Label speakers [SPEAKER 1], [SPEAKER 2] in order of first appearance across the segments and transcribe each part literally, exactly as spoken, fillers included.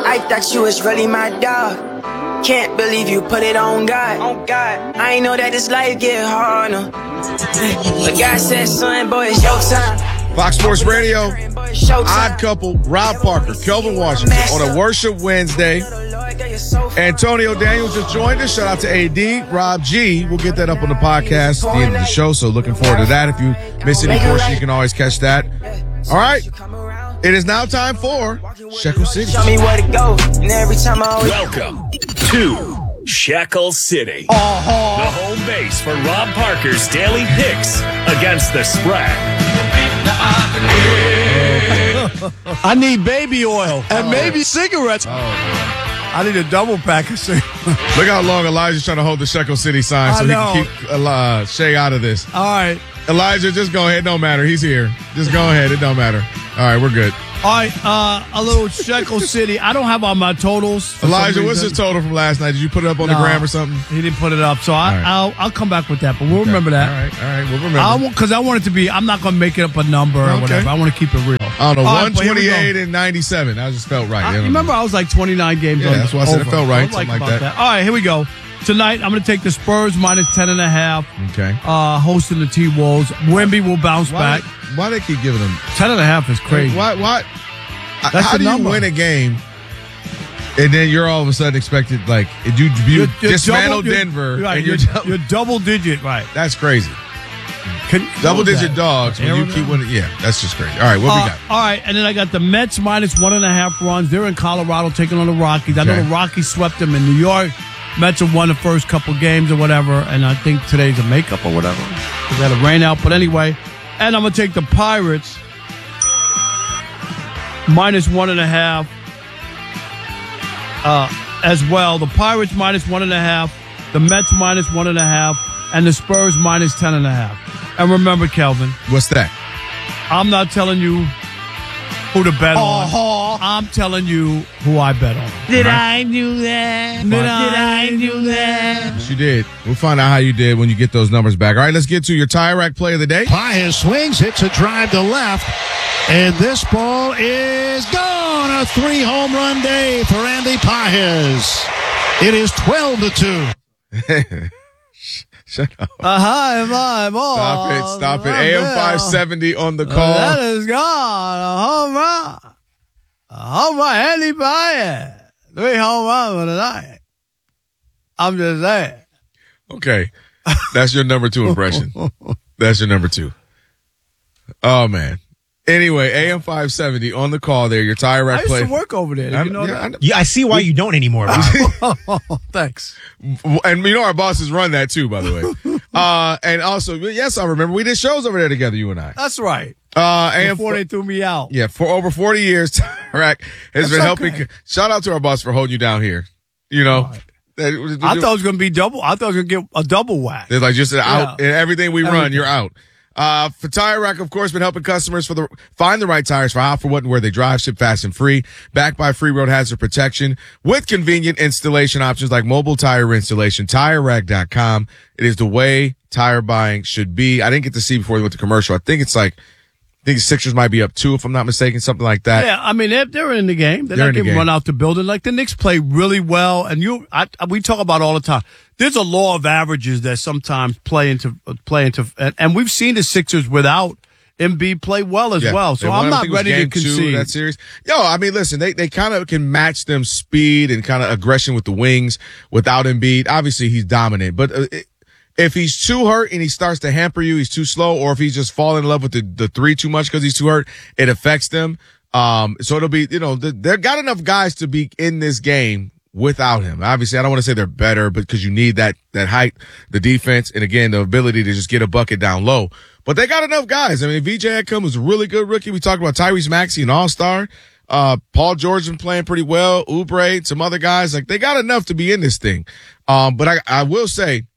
[SPEAKER 1] I thought you was really my dog. Can't believe you put it on God. On God. I ain't know that this life get harder. But God said, son, boy, it's your time.
[SPEAKER 2] Fox Sports Radio, Odd Couple, Rob Parker, Kelvin Washington on a Worship Wednesday. Antonio Daniels just joined us. Shout out to A D. Rob G. We'll get that up on the podcast at the end of the show, so looking forward to that. If you miss any portion, you can always catch that. All right. It is now time for Shekel City.
[SPEAKER 1] Show me where to go, and every time I always...
[SPEAKER 3] Welcome to Shekel City,
[SPEAKER 4] uh-huh.
[SPEAKER 3] the home base for Rob Parker's daily picks against the spread.
[SPEAKER 4] I need baby oil and
[SPEAKER 2] oh.
[SPEAKER 4] maybe cigarettes.
[SPEAKER 2] Oh,
[SPEAKER 4] I need a double pack of cigarettes.
[SPEAKER 2] Look how long Elijah's trying to hold the Shekel City sign so he can keep uh, Shay out of this.
[SPEAKER 4] All right.
[SPEAKER 2] Elijah, just go ahead. It don't matter. He's here. Just go ahead. It don't matter. All right, we're good.
[SPEAKER 4] All right, uh, a little Shekel City. I don't have all my totals.
[SPEAKER 2] Elijah, what's the total from last night? Did you put it up on
[SPEAKER 4] no,
[SPEAKER 2] the gram or something?
[SPEAKER 4] He didn't put it up, so I,
[SPEAKER 2] right.
[SPEAKER 4] I'll I'll come back with that. But we'll okay. remember that.
[SPEAKER 2] All right, all right, we'll remember.
[SPEAKER 4] Because I, I want it to be. I'm not going to make it up a number or
[SPEAKER 2] okay.
[SPEAKER 4] whatever. I want to keep it real.
[SPEAKER 2] I don't know, one twenty-eight and ninety-seven. That just felt right.
[SPEAKER 4] I, remember, know. I was like twenty-nine games.
[SPEAKER 2] Yeah,
[SPEAKER 4] on
[SPEAKER 2] that's why I said
[SPEAKER 4] over.
[SPEAKER 2] it felt right.
[SPEAKER 4] So like
[SPEAKER 2] something like that.
[SPEAKER 4] that. All right, here we go. Tonight, I'm going to take the Spurs minus ten and a half.
[SPEAKER 2] Okay.
[SPEAKER 4] Uh, hosting the T-Wolves. Wemby will bounce
[SPEAKER 2] why
[SPEAKER 4] back.
[SPEAKER 2] They, why they keep giving them
[SPEAKER 4] ten and a half is crazy.
[SPEAKER 2] Why? Why?
[SPEAKER 4] That's
[SPEAKER 2] How do
[SPEAKER 4] number.
[SPEAKER 2] you win a game and then you're all of a sudden expected, like, you, you
[SPEAKER 4] you're, you're
[SPEAKER 2] dismantle
[SPEAKER 4] double,
[SPEAKER 2] Denver?
[SPEAKER 4] You're, right,
[SPEAKER 2] and
[SPEAKER 4] you're,
[SPEAKER 2] you're, double,
[SPEAKER 4] you're double digit, right?
[SPEAKER 2] That's crazy.
[SPEAKER 4] Can,
[SPEAKER 2] double digit
[SPEAKER 4] that?
[SPEAKER 2] dogs when you keep winning. Yeah, that's just crazy. All right, what
[SPEAKER 4] uh,
[SPEAKER 2] we got?
[SPEAKER 4] All right, and then I got the Mets minus one and a half runs. They're in Colorado taking on the Rockies. I
[SPEAKER 2] Okay.
[SPEAKER 4] know the Rockies swept them in New York. Mets have won the first couple games or whatever, and I think today's a makeup or whatever. They got a rain out, but anyway. And I'm going to take the Pirates minus one and a half uh, as well. The Pirates minus one and a half, the Mets minus one and a half, and the Spurs minus ten and a half. And remember, Kelvin.
[SPEAKER 2] What's that?
[SPEAKER 4] I'm not telling you who to bet
[SPEAKER 2] uh-huh.
[SPEAKER 4] on. I'm telling you who I bet on.
[SPEAKER 1] Did right. I do that? Did I do that?
[SPEAKER 2] Yes, you did. We'll find out how you did when you get those numbers back. All right, let's get to your Tire Rack play of the day.
[SPEAKER 5] Paez swings, hits a drive to left, and this ball is gone. A three home run day for Andy Paez. It is twelve to two.
[SPEAKER 2] Shut up.
[SPEAKER 4] A high five ball.
[SPEAKER 2] Stop it. Stop it. A M five seventy on the call.
[SPEAKER 4] Uh, that is gone. A home run. A home run. Andy Paez. Three home runs for tonight. I'm just saying.
[SPEAKER 2] Okay. That's your number two impression. That's your number two. Oh, man. Anyway, A M five seventy on the call there. Your Tire Rack
[SPEAKER 4] I used
[SPEAKER 2] play.
[SPEAKER 4] to work over there. Did you know
[SPEAKER 2] yeah,
[SPEAKER 4] that?
[SPEAKER 2] I know.
[SPEAKER 6] Yeah, I see why you don't anymore, Bob.
[SPEAKER 4] Oh, thanks.
[SPEAKER 2] And you know our bosses run that too, by the way. uh, and also, yes, I remember we did shows over there together, you and I.
[SPEAKER 4] That's right.
[SPEAKER 2] Uh, and
[SPEAKER 4] Before
[SPEAKER 2] for,
[SPEAKER 4] they threw me out.
[SPEAKER 2] Yeah, for over forty years, Tire Rack has
[SPEAKER 4] That's
[SPEAKER 2] been
[SPEAKER 4] okay.
[SPEAKER 2] helping. Shout out to our boss for holding you down here. You know,
[SPEAKER 4] right. I thought it was going to be double. I thought it was going to get a double whack.
[SPEAKER 2] They're like just out
[SPEAKER 4] Yeah.
[SPEAKER 2] in everything we
[SPEAKER 4] Everything.
[SPEAKER 2] run, you're out. Uh, for Tire Rack, of course, been helping customers for the find the right tires for how, for what, and where they drive, ship fast and free, backed by free road hazard protection with convenient installation options like mobile tire installation. Tire Rack dot com. It is the way tire buying should be. I didn't get to see before we went to commercial. I think it's like, I think the Sixers might be up two, if I'm not mistaken, something like that.
[SPEAKER 4] Yeah, I mean, they're, they're in the game. They're,
[SPEAKER 2] They're
[SPEAKER 4] not
[SPEAKER 2] in the
[SPEAKER 4] getting
[SPEAKER 2] game.
[SPEAKER 4] run out the building. Like, the Knicks play really well, and you, I, we talk about all the time. There's a law of averages that sometimes play into, play into, and, and we've seen the Sixers without Embiid play well as
[SPEAKER 2] Yeah.
[SPEAKER 4] well. So
[SPEAKER 2] They won,
[SPEAKER 4] I'm
[SPEAKER 2] I
[SPEAKER 4] not
[SPEAKER 2] think it was
[SPEAKER 4] ready to
[SPEAKER 2] game two of
[SPEAKER 4] concede.
[SPEAKER 2] that series. Yo, I mean, listen, they, they kind of can match them speed and kind of aggression with the wings without Embiid. Obviously, he's dominant, but uh, it, if he's too hurt and he starts to hamper you, he's too slow, or if he's just falling in love with the, the three too much because he's too hurt, it affects them. Um, so it'll be, you know, they've got enough guys to be in this game without him. Obviously, I don't want to say they're better, but because you need that, that height, the defense, and again, the ability to just get a bucket down low. But they got enough guys. I mean, V J Edcombe was a really good rookie. We talked about Tyrese Maxey, an all-star. Uh, Paul George been playing pretty well. Oubre, some other guys. Like, they got enough to be in this thing. Um, but I, I will say,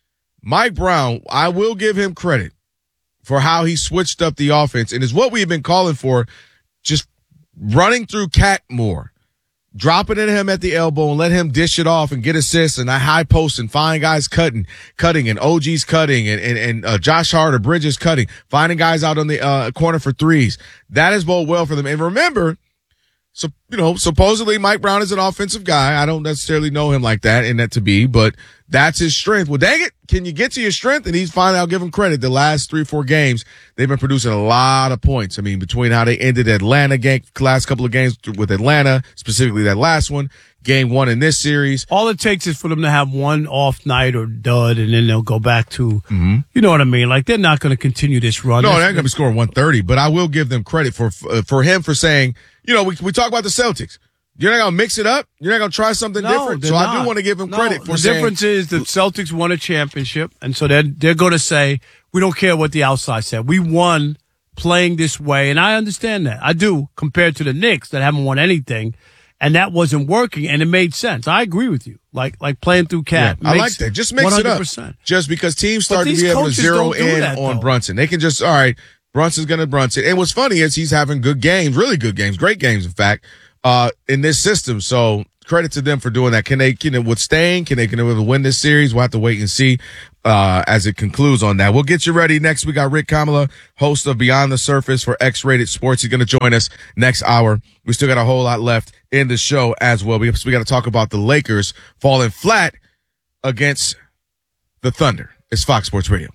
[SPEAKER 2] Mike Brown, I will give him credit for how he switched up the offense, and is what we've been calling for, just running through Cat more, dropping it at him at the elbow and let him dish it off and get assists and a high post and find guys cutting, cutting and O G's cutting and, and, and uh, Josh Hart or Bridges cutting, finding guys out on the uh, corner for threes. That has bode well for them. And remember, So, you know, supposedly Mike Brown is an offensive guy. I don't necessarily know him like that and that to be, but that's his strength. Well, dang it. Can you get to your strength? And he's finally, I'll give him credit. The last three, four games, they've been producing a lot of points. I mean, between how they ended Atlanta game, last couple of games with Atlanta, specifically that last one, game one in this series.
[SPEAKER 4] All it takes is for them to have one off night or dud, and then they'll go back to, mm-hmm. you know what I mean? Like, they're not going to continue this run.
[SPEAKER 2] No,
[SPEAKER 4] That's,
[SPEAKER 2] they're not going to be scoring one thirty, but I will give them credit for, for him for saying, you know, we, we talk about the Celtics. You're not going to mix it up? You're not going to try something
[SPEAKER 4] no,
[SPEAKER 2] different? So
[SPEAKER 4] not.
[SPEAKER 2] I do want to give him
[SPEAKER 4] no,
[SPEAKER 2] credit for
[SPEAKER 4] the
[SPEAKER 2] saying.
[SPEAKER 4] The difference is the Celtics won a championship, and so they're, they're going to say, we don't care what the outside said. We won playing this way, and I understand that. I do, compared to the Knicks that haven't won anything, and that wasn't working, and it made sense. I agree with you. Like like playing through Cat.
[SPEAKER 2] Yeah, I like that. Just mix
[SPEAKER 4] one hundred percent.
[SPEAKER 2] it up. Just because teams start to
[SPEAKER 4] these
[SPEAKER 2] be able to zero in
[SPEAKER 4] that,
[SPEAKER 2] on
[SPEAKER 4] though.
[SPEAKER 2] Brunson. They can just, all right, Brunson's going to Brunson. And what's funny is he's having good games, really good games, great games, in fact. Uh, in this system. So credit to them for doing that. Can they, can they withstand? Can they, can they win this series? We'll have to wait and see, uh, as it concludes on that. We'll get you ready. Next, we got Rick Kamala, host of Beyond the Surface for X-Rated Sports. He's going to join us next hour. We still got a whole lot left in the show as well. We, we got to talk about the Lakers falling flat against the Thunder. It's Fox Sports Radio.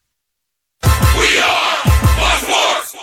[SPEAKER 7] We are Fox Sports.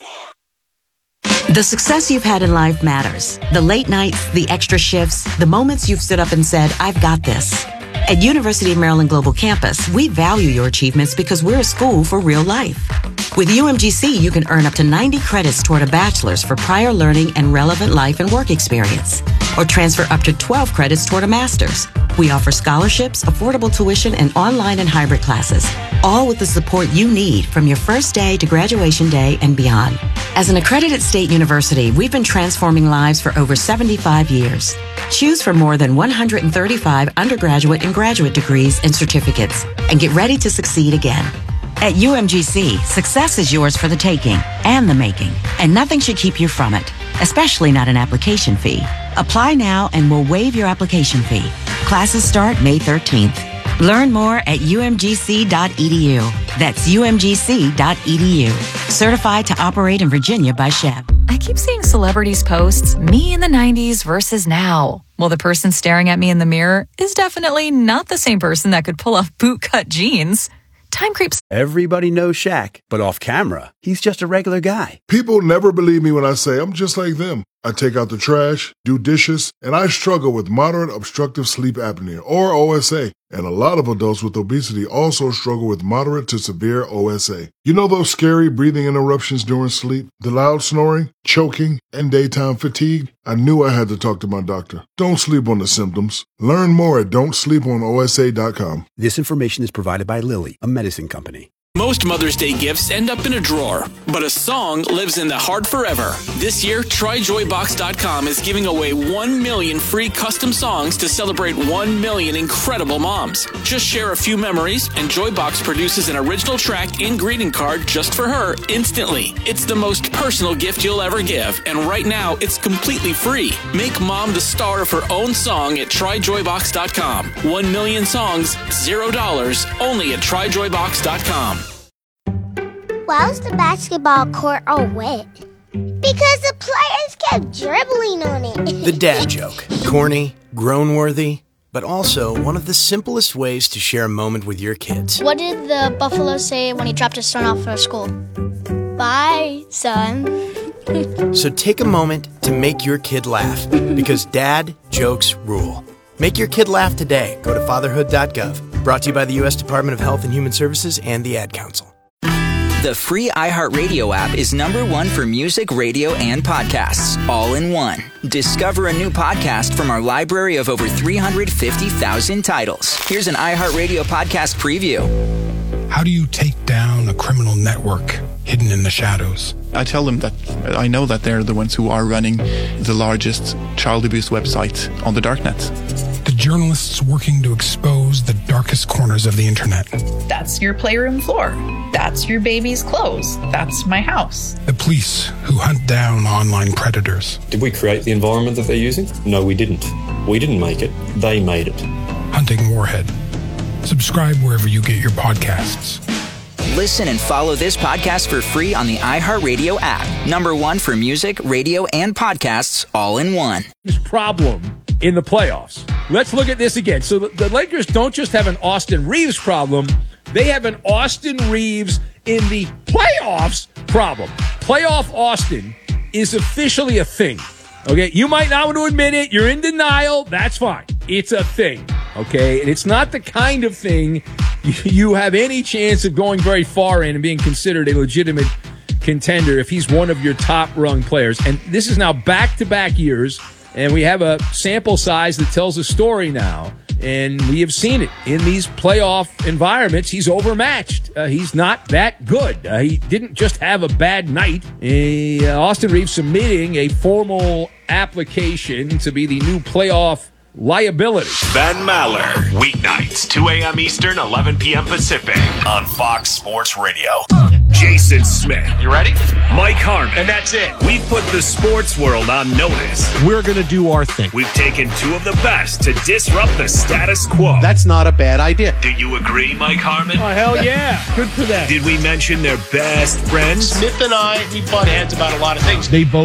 [SPEAKER 8] The success you've had in life matters. The late nights, the extra shifts, the moments you've stood up and said, I've got this. At University of Maryland Global Campus, we value your achievements because we're a school for real life. With U M G C, you can earn up to ninety credits toward a bachelor's for prior learning and relevant life and work experience, or transfer up to twelve credits toward a master's. We offer scholarships, affordable tuition, and online and hybrid classes, all with the support you need from your first day to graduation day and beyond. As an accredited state university, we've been transforming lives for over seventy-five years. Choose from more than one hundred thirty-five undergraduate and graduate degrees and certificates, and get ready to succeed again. At U M G C, success is yours for the taking and the making, and nothing should keep you from it, especially not an application fee. Apply now and we'll waive your application fee. Classes start May thirteenth. Learn more at U M G C dot E D U. That's U M G C dot E D U. Certified to operate in Virginia by Chev.
[SPEAKER 9] I keep seeing celebrities posts, me in the nineties versus now. Well, the person staring at me in the mirror is definitely not the same person that could pull off bootcut jeans. Time creeps.
[SPEAKER 10] Everybody knows Shaq, but off camera, he's just a regular guy.
[SPEAKER 11] People never believe me when I say I'm just like them. I take out the trash, do dishes, and I struggle with moderate obstructive sleep apnea, or O S A. And a lot of adults with obesity also struggle with moderate to severe O S A. You know those scary breathing interruptions during sleep, the loud snoring, choking, and daytime fatigue? I knew I had to talk to my doctor. Don't sleep on the symptoms. Learn more at don't sleep on O S A dot com.
[SPEAKER 10] This information is provided by Lilly, a medicine company.
[SPEAKER 12] Most Mother's Day gifts end up in a drawer, but a song lives in the heart forever. This year, Try Joy Box dot com is giving away one million free custom songs to celebrate one million incredible moms. Just share a few memories, and Joybox produces an original track and greeting card just for her instantly. It's the most personal gift you'll ever give, and right now, it's completely free. Make mom the star of her own song at Try Joy Box dot com. One million songs, zero dollars, only at Try Joy Box dot com.
[SPEAKER 13] Why was the basketball court all wet? Because the players kept dribbling on it.
[SPEAKER 14] The dad joke. Corny, groan-worthy, but also one of the simplest ways to share a moment with your kids.
[SPEAKER 15] What did the buffalo say when he dropped his son off at school? Bye, son.
[SPEAKER 14] So take a moment to make your kid laugh, because dad jokes rule. Make your kid laugh today. Go to fatherhood dot gov. Brought to you by the U S Department of Health and Human Services and the Ad Council.
[SPEAKER 16] The free iHeartRadio app is number one for music, radio, and podcasts, all in one. Discover a new podcast from our library of over three hundred fifty thousand titles. Here's an iHeartRadio podcast preview.
[SPEAKER 17] How do you take down a criminal network hidden in the shadows?
[SPEAKER 18] I tell them that I know that they're the ones who are running the largest child abuse website on the darknet.
[SPEAKER 17] The journalists working to expose the darkest corners of the internet.
[SPEAKER 19] That's your playroom floor. That's your baby's clothes. That's my house.
[SPEAKER 17] The police who hunt down online predators.
[SPEAKER 20] Did we create the environment that they're using? No, we didn't. We didn't make it. They made it.
[SPEAKER 17] Hunting Warhead. Subscribe wherever you get your podcasts.
[SPEAKER 16] Listen and follow this podcast for free on the iHeartRadio app. Number one for music, radio, and podcasts all in one.
[SPEAKER 21] Problem in the playoffs. Let's look at this again. So the, the Lakers don't just have an Austin Reeves problem, they have an Austin Reeves in the playoffs problem. Playoff Austin is officially a thing. Okay, you might not want to admit it. You're in denial. That's fine. It's a thing. Okay, and it's not the kind of thing you have any chance of going very far in and being considered a legitimate contender if he's one of your top-rung players. And this is now back-to-back years, and we have a sample size that tells a story now. And we have seen it in these playoff environments. He's overmatched. Uh, he's not that good. Uh, he didn't just have a bad night. Uh, Austin Reeves submitting a formal application to be the new playoff liability.
[SPEAKER 3] Ben Maller, weeknights, two a.m. Eastern, eleven p.m. Pacific, on Fox Sports Radio. Jason Smith. You ready? Mike Harmon. And that's it. We've put the sports world on notice.
[SPEAKER 6] We're going to do our thing.
[SPEAKER 3] We've taken two of the best to disrupt the status quo.
[SPEAKER 6] That's not a bad idea.
[SPEAKER 3] Do you agree, Mike Harmon?
[SPEAKER 21] Oh, hell yeah. Good for them.
[SPEAKER 3] Did we mention their best friends?
[SPEAKER 6] Smith and I, we butt heads about a lot of things.
[SPEAKER 4] They both